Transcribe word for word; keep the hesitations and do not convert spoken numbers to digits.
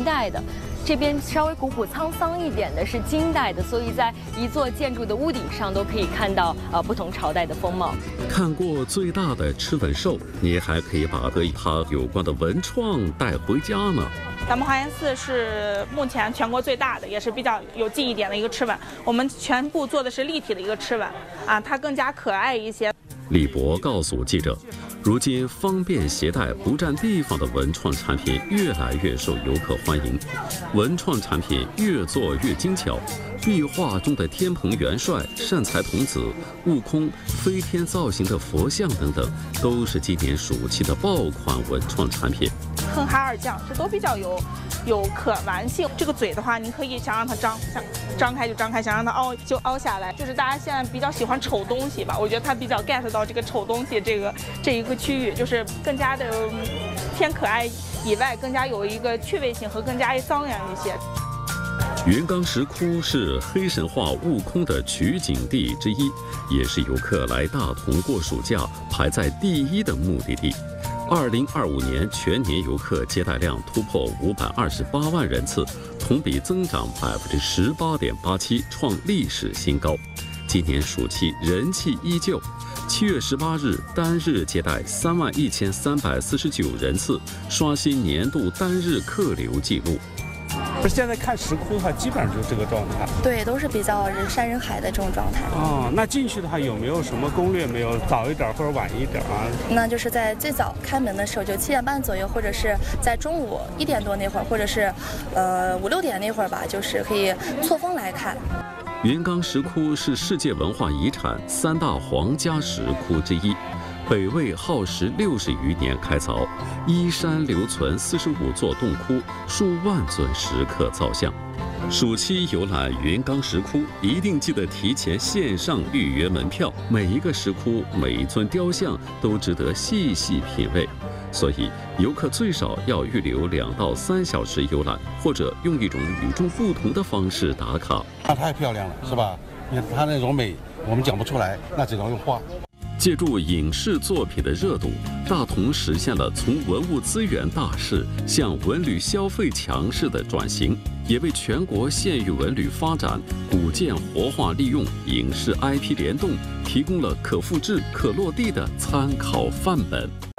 明代的。 这边稍微古朴沧桑一点的是金代的，所以在一座建筑的屋顶上都可以看到呃不同朝代的风貌。 看过最大的螭吻兽，你还可以把和它有关的文创带回家呢。 咱们华严寺是目前全国最大的，也是比较有记忆点的一个螭吻。我们全部做的是立体的一个螭吻，啊，它更加可爱一些。 李博告诉记者，如今方便携带、不占地方的文创产品越来越受游客欢迎，文创产品越做越精巧。壁画中的天蓬元帅、善财童子、悟空、飞天造型的佛像等等，都是今年暑期的爆款文创产品。 哼哈二将这都比较有有可玩性。这个嘴的话，你可以想让它张，想张开就张开，想让它凹就凹下来。就是大家现在比较喜欢丑东西吧，我觉得它比较 get 到这个丑东西这个这一个区域，就是更加的偏可爱以外，更加有一个趣味性和更加张扬一些。 云冈石窟是黑神话悟空的取景地之一，也是游客来大同过暑假排在第一的目的地。二零二五年全年游客接待量突破五百二十八万人次，同比增长百分之十八点八七，创历史新高。今年暑期人气依旧，七月十八日单日接待三万一千三百四十九人次，刷新年度单日客流记录。 不是现在看石窟的话，基本上就是这个状态。 对，都是比较人山人海的这种状态。 哦，那进去的话有没有什么攻略？没有早一点或者晚一点啊？ 那就是在最早开门的时候，就七点半左右，或者是在中午一点多那会儿，或者是呃五六点那会儿吧，就是可以错峰来看。 云冈石窟是世界文化遗产三大皇家石窟之一。北魏耗时六十余年开凿，依山留存四十五座洞窟，数万尊石刻造像。暑期游览云冈石窟，一定记得提前线上预约门票。每一个石窟、每一尊雕像都值得细细品味，所以游客最少要预留两到三小时游览，或者用一种与众不同的方式打卡。 它太漂亮了，是吧？你看它那种美，我们讲不出来，那只能用画。 借助影视作品的热度，大同实现了从文物资源大市向文旅消费强势的转型，也为全国县域文旅发展、古建活化利用、影视 I P 联动提供了可复制、可落地的参考范本。